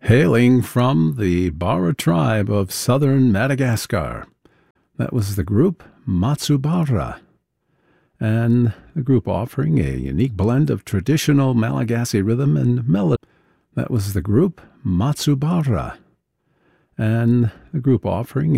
hailing from the Bara tribe of southern Madagascar. That was the group Matsubara, and the group offering a unique blend of traditional Malagasy rhythm and melody. That was the group Matsubara, and the group offering